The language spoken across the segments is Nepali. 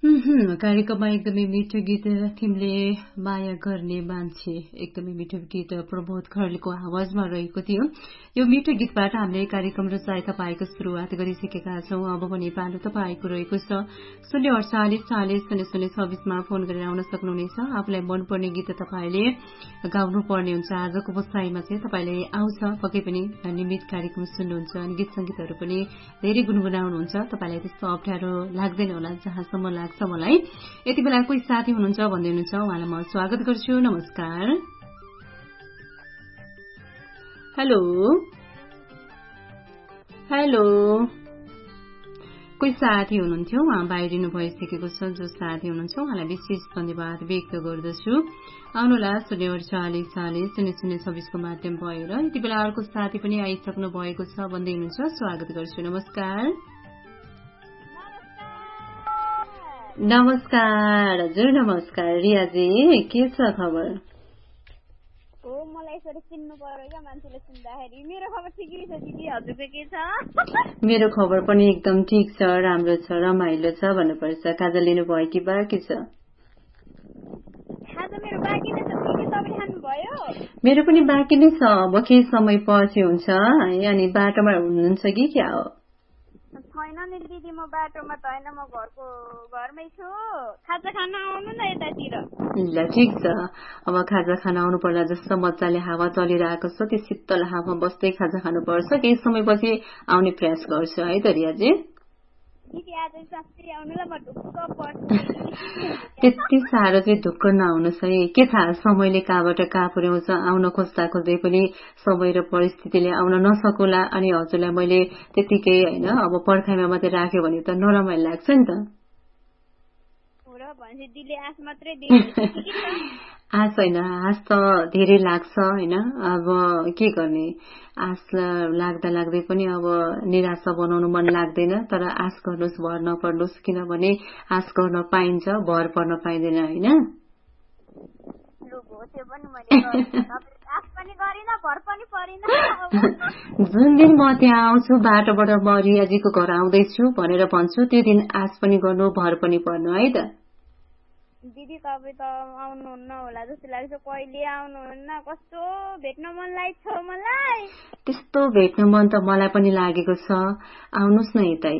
कार्यक्रममा एकदमै मिठो गीत तिमीले माया गर्ने मान्छे एकदमै मिठो गीत प्रबोध खरेलको आवाजमा रहेको थियो। यो मिठो गीतबाट हामीले कार्यक्रम र सहायता पाएको शुरूआत गरिसकेका छौं। अब पनि पालो तपाईँको रहेको छ 048400026मा फोन गरेर आउन सक्नुहुनेछ। आफूलाई मनपर्ने गीत तपाईँले गाउनु पर्ने हुन्छ। आजको बसाइमा चाहिँ तपाईँले आउँछ पक्कै पनि नियमित कार्यक्रम सुन्नुहुन्छ अनि गीत संगीतहरू पनि धेरै गुनगुनाउनुहुन्छ। तपाईँलाई त्यस्तो अप्ठ्यारो लाग्दैन होला जहाँसम्म लाग्छ मलाई। यति बेला कोही साथी हुनुहुन्छ भन्दै हुनुहुन्छ, उहाँलाई म स्वागत गर्छु। नमस्कार। हेलो हेलो कोही साथी हुनुहुन्थ्यो, उहाँ बाहिरिनु भइसकेको छ। जो साथी हुनुहुन्छ उहाँलाई विशेष धन्यवाद व्यक्त गर्दछु। आउनुहोला 048400026को माध्यम भएर। यति बेला अर्को साथी पनि आइसक्नु भएको छ भन्दै हुनुहुन्छ, स्वागत गर्छु। नमस्कार। नमस्कार हजुर, नमस्कार रियाजी, के छ खबर? मलाई यसरी चिन्नु पर्यो क्या मान्छेले सुन्दाखेरि। मेरो खबर ठिकै छ दिदी, हजुरको के छ? मेरो खबर पनि एकदम ठिक छ, राम्रो छ, रमाइलो छ भन्नुपर्छ। खाजा लिनु भयो कि बाँकी छ? खाजा मेरो बाँकी नै छ दिदी, तपाईले खानु भयो? मेरो पनि बाँकी नै छ, अब केही समय पछि हुन्छ। अनि बाटोमा हुनुहुन्छ कि क्या हो? छैन नि दिदी, म बाटोमा त होइन, म घरमै छु। खाजा खान आउनु न यतातिर। ल ठिक छ, अब खाजा खान आउनु पर्ला जस्तो मजाले हावा चलिरहेको छ। त्यो शीतल हावा बस्दै खाजा खानुपर्छ। केही समयपछि आउने प्रयास गर्छु है त रियाजी। त्यति साह्रो चाहिँ ढुक्क नआउनुहोस् है। के थाहा समयले कहाँबाट कहाँ पुर्याउँछ। आउन खोज्दा खोज्दै पनि समय र परिस्थितिले आउन नसकुला। अनि हजुरलाई मैले त्यतिकै होइन अब पर्खाइमा मात्रै राख्यो भने त नरमाइलो लाग्छ नि त। आश होइन, आश त धेरै लाग्छ होइन। अब के गर्ने, आश लाग्दा लाग्दै पनि अब निराशा बनाउनु मन लाग्दैन। तर आश गर्नुहोस्, भर नपर्नुहोस्, किनभने आश गर्न पाइन्छ, भर पर्न पाइँदैन होइन। जुन दिन म त्यहाँ आउँछु बाटोबाट म रियाजीको घर आउँदैछु भनेर भन्छु, त्यो दिन आश पनि गर्नु, भर पनि पर्नु है त। दिदी तपाईँ त आउनुहुन्न होला जस्तो लाग्छ। कहिले आउनुहुन्न? कस्तो भेट्न मन लाग्छ मलाई। त्यस्तो भेट्न मन त मलाई पनि लागेको छ। आउनुहोस् न यतै।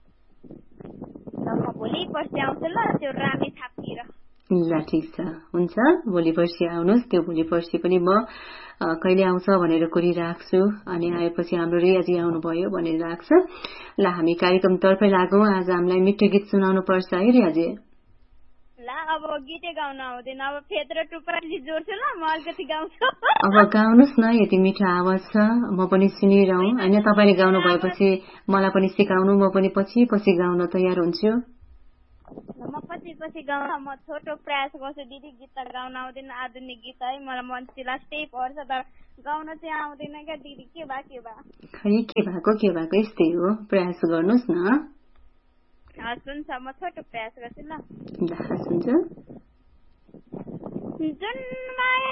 भोलि पर्सि आउँछु ल, त्यो रामे छापतिर। ल ठिक छ, हुन्छ। भोलि पर्सि आउनुहोस्। त्यो भोलि पर्सि पनि म कहिले आउँछ भनेर कुरिराख्छु। अनि आएपछि हाम्रो रियाजी आउनुभयो भनेर राख्छ। ल हामी कार्यक्रमतर्फै लागौँ। आज हामीलाई मिठो गीत सुनाउनु पर्छ है रियाजी। अब गीतै गाउन आउँदैन, अब फेद र टुप्राली जोड्छु ल, म अलिकति गाउँछु। अब गाउनुहोस् न, यति मिठो आवाज छ, म पनि सुनिरहँ होइन। तपाईँले गाउनु भएपछि मलाई पनि सिकाउनु, म पनि पछि पछि गाउन तयार हुन्छु। म पछि गाउन म छोटो प्रयास गर्छु दिदी। गीत त गाउन आउँदैन, आधुनिक गीत है, मलाई मन लास्टै पर्छ, तर गाउन चाहिँ आउँदैन क्या दिदी। के भयो खै के भएको यस्तै हो, प्रयास गर्नुहोस् न। हुन्छ, म छोटो प्रयास गर्छु ल। हुन्छ। जुन माया